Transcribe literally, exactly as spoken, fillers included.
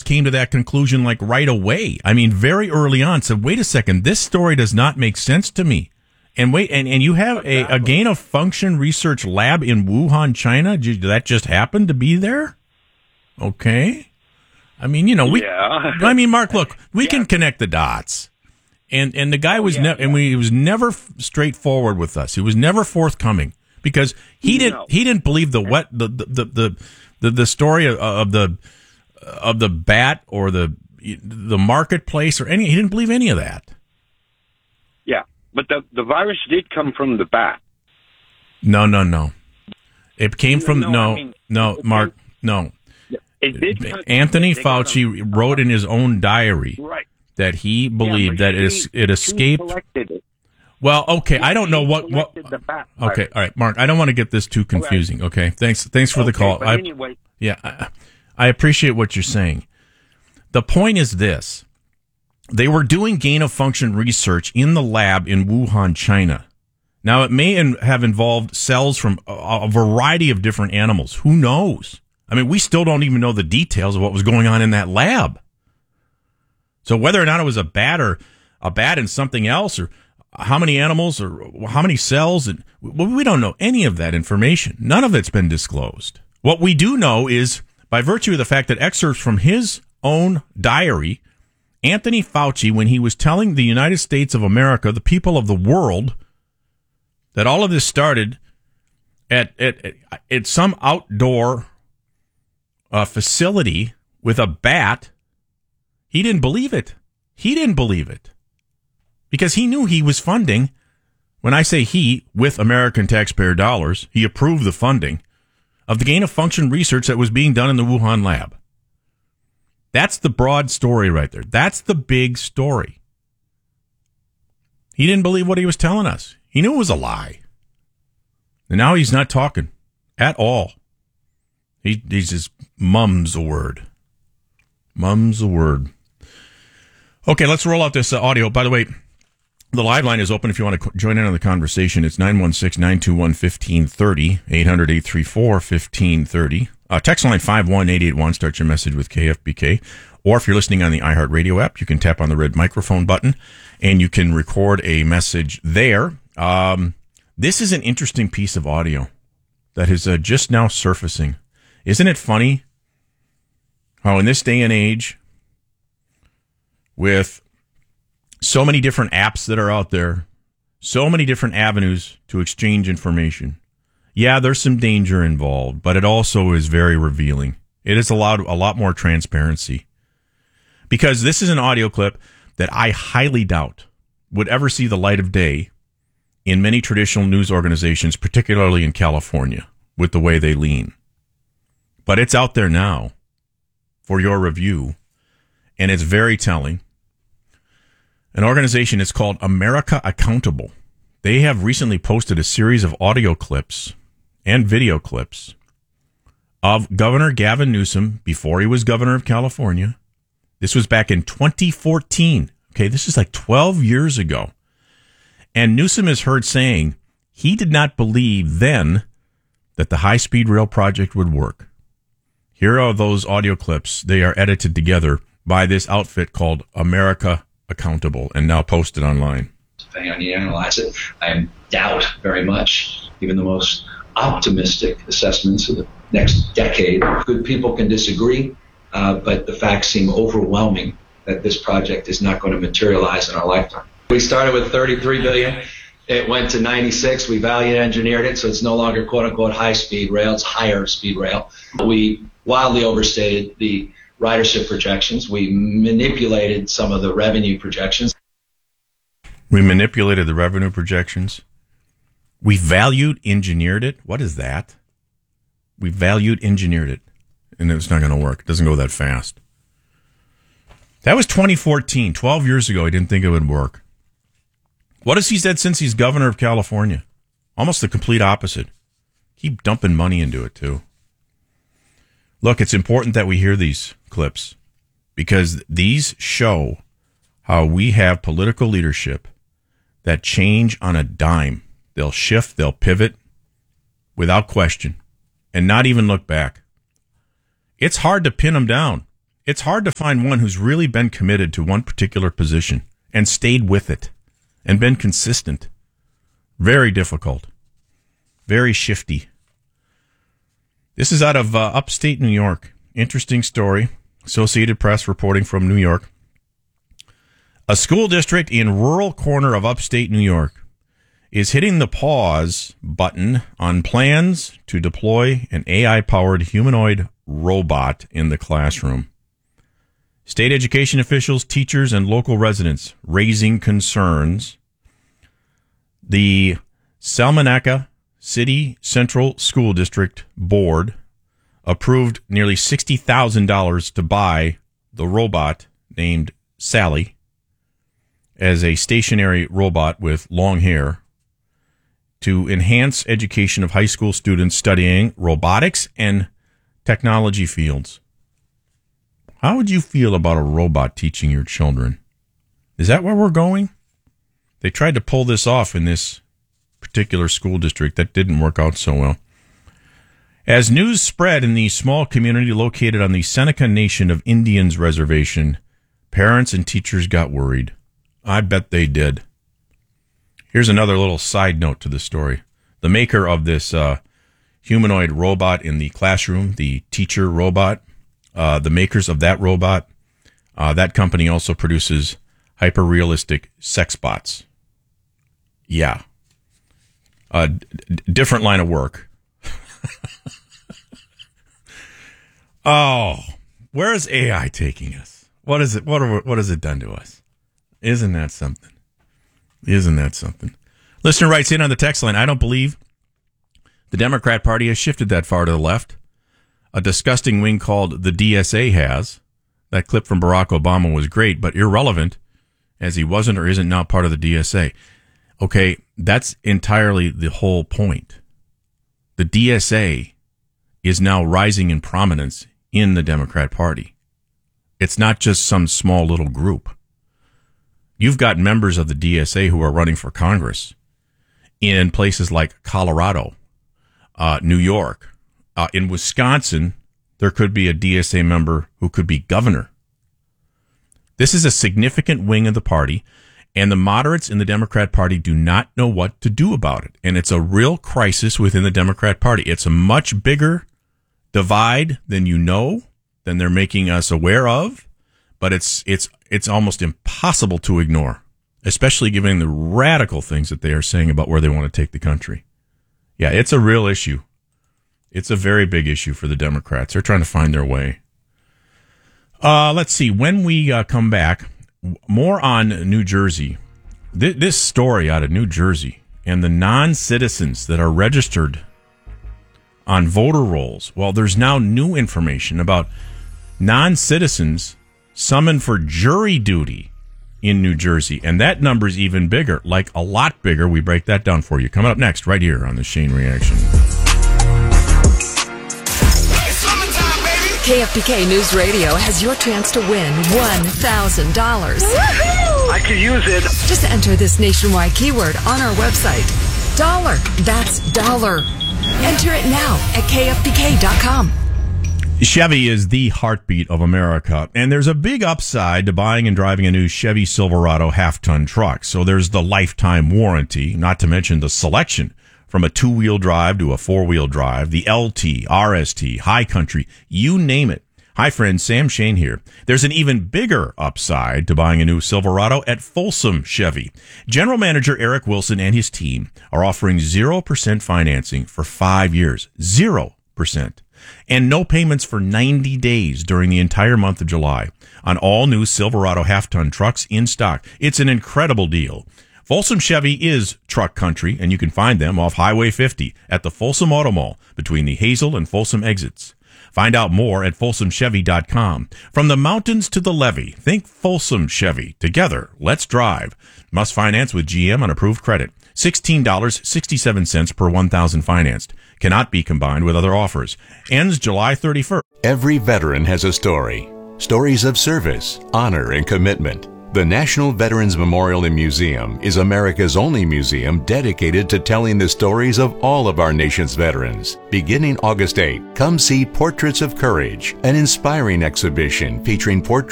almost came to that conclusion like right away. I mean, very early on said, wait a second, this story does not make sense to me. And wait, and, and you have a, a gain of function research lab in Wuhan, China? Did that just happen to be there? Okay. I mean, you know, we, yeah. I mean, Mark, look, we yeah. can connect the dots. And, and the guy oh, was, yeah, ne- yeah. and we, he was never f- straightforward with us. He was never forthcoming because he didn't, no. he didn't believe the wet, the, the, the, the, the, the story of, of the, of the bat or the, the marketplace or any, he didn't believe any of that. Yeah. But the, the virus did come from the bat. No, no, no. It came No, from, no, no, I mean, no, it Mark, no. It did. Anthony they got Fauci him- wrote in his own diary Right. that he believed Yeah, that but it, she- es- it escaped. she collected it. Well, okay, I don't know She what, what, collected the bat okay, virus. all right, Mark, I don't want to get this too confusing, okay? Thanks, thanks for the Okay, call. But I, anyway, yeah, I, I appreciate what you're saying. The point is this. They were doing gain of function research in the lab in Wuhan, China. Now, it may in, have involved cells from a, a variety of different animals. Who knows? I mean, we still don't even know the details of what was going on in that lab. So whether or not it was a bat or a bat and something else, or how many animals or how many cells, and we don't know any of that information. None of it's been disclosed. What we do know is, by virtue of the fact that excerpts from his own diary, Anthony Fauci, when he was telling the United States of America, the people of the world, that all of this started at at, at, at some outdoor uh, facility with a bat, he didn't believe it. He didn't believe it. Because he knew he was funding, when I say he, with American taxpayer dollars, he approved the funding of the gain of function research that was being done in the Wuhan lab. That's the broad story right there. That's the big story. He didn't believe what he was telling us. He knew it was a lie. And now he's not talking at all. He, he's just mums a word. Mums a word. Okay, let's roll out this uh, audio. By the way, the live line is open if you want to join in on the conversation. It's nine one six, nine two one, one five three zero, eight hundred, eight three four, one five three zero. Uh, text line five one eight eight one. Start your message with K F B K. Or if you're listening on the iHeartRadio app, you can tap on the red microphone button and you can record a message there. Um, this is an interesting piece of audio that is uh, just now surfacing. Isn't it funny how in this day and age, with so many different apps that are out there, so many different avenues to exchange information, yeah, there's some danger involved, but it also is very revealing. It is a lot, a lot more transparency. Because this is an audio clip that I highly doubt would ever see the light of day in many traditional news organizations, particularly in California, with the way they lean. But it's out there now for your review, and it's very telling. An organization is called America Accountable. They have recently posted a series of audio clips and video clips of Governor Gavin Newsom before he was governor of California. This was back in twenty fourteen. Okay, this is like twelve years ago. And Newsom is heard saying he did not believe then that the high-speed rail project would work. Here are those audio clips. They are edited together by this outfit called America Accountable and now posted online. Depending on you analyze it, I doubt very much even the most optimistic assessments of the next decade. Good people can disagree, uh, but the facts seem overwhelming that this project is not going to materialize in our lifetime. We started with thirty-three billion dollars. It went to ninety-six. We value engineered it, so it's no longer quote unquote high speed rail. It's higher speed rail. We wildly overstated the ridership projections. We manipulated some of the revenue projections. We manipulated the revenue projections. We valued engineered it. What is that? We valued engineered it. And it's not going to work. It doesn't go that fast. That was twenty fourteen. twelve years ago, he didn't think it would work. What has he said since he's governor of California? Almost the complete opposite. Keep dumping money into it, too. Look, it's important that we hear these clips because these show how we have political leadership that change on a dime. They'll shift, they'll pivot without question and not even look back. It's hard to pin them down. It's hard to find one who's really been committed to one particular position and stayed with it and been consistent. Very difficult. Very shifty. This is out of uh, upstate New York. Interesting story. Associated Press reporting from New York. A school district in rural corner of upstate New York is hitting the pause button on plans to deploy an A I-powered humanoid robot in the classroom. State education officials, teachers, and local residents raising concerns. The Salmonaka City Central School District Board approved nearly sixty thousand dollars to buy the robot named Sally as a stationary robot with long hair to enhance education of high school students studying robotics and technology fields. How would you feel about a robot teaching your children? Is that where we're going? They tried to pull this off in this particular school district. That didn't work out so well. As news spread in the small community located on the Seneca Nation of Indians Reservation, parents and teachers got worried. I bet they did. Here's another little side note to the story. The maker of this uh, humanoid robot in the classroom, the teacher robot, uh, the makers of that robot, uh, that company also produces hyper-realistic sex bots. Yeah. Uh, d- different line of work. Oh, where is A I taking us? What is it? What are, what has it done to us? Isn't that something? Isn't that something? Listener writes in on the text line, I don't believe the Democrat Party has shifted that far to the left. A disgusting wing called the D S A has. That clip from Barack Obama was great, but irrelevant, as he wasn't or isn't now part of the D S A. Okay, that's entirely the whole point. The D S A is now rising in prominence in the Democrat Party. It's not just some small little group. You've got members of the D S A who are running for Congress in places like Colorado, uh, New York. Uh, in Wisconsin, there could be a D S A member who could be governor. This is a significant wing of the party, and the moderates in the Democrat Party do not know what to do about it. And it's a real crisis within the Democrat Party. It's a much bigger divide than you know, than they're making us aware of, but it's it's it's almost impossible to ignore, especially given the radical things that they are saying about where they want to take the country. Yeah, it's a real issue. It's a very big issue for the Democrats. They're trying to find their way. Uh, let's see. When we uh, come back, more on New Jersey. Th- this story out of New Jersey and the non-citizens that are registered on voter rolls. Well, there's now new information about non-citizens summoned for jury duty in New Jersey. And that number is even bigger, like a lot bigger. We break that down for you. Coming up next, right here on the Shane Reaction. K F B K News Radio has your chance to win one thousand dollars. I could use it. Just enter this nationwide keyword on our website. Dollar. That's dollar. Enter it now at K F B K dot com. Chevy is the heartbeat of America, and there's a big upside to buying and driving a new Chevy Silverado half-ton truck. So there's the lifetime warranty, not to mention the selection from a two-wheel drive to a four-wheel drive, the L T, R S T, High Country, you name it. Hi, friends. Sam Shane here. There's an even bigger upside to buying a new Silverado at Folsom Chevy. General Manager Eric Wilson and his team are offering zero percent financing for five years. zero percent. And no payments for ninety days during the entire month of July on all new Silverado half-ton trucks in stock. It's an incredible deal. Folsom Chevy is truck country, and you can find them off Highway fifty at the Folsom Auto Mall between the Hazel and Folsom exits. Find out more at folsom chevy dot com. From the mountains to the levee, think Folsom Chevy. Together, let's drive. Must finance with G M on approved credit. sixteen dollars and sixty-seven cents per one thousand financed. Cannot be combined with other offers. Ends July thirty-first. Every veteran has a story. Stories of service, honor, and commitment. The National Veterans Memorial and Museum is America's only museum dedicated to telling the stories of all of our nation's veterans. Beginning August eighth, come see Portraits of Courage, an inspiring exhibition featuring portraits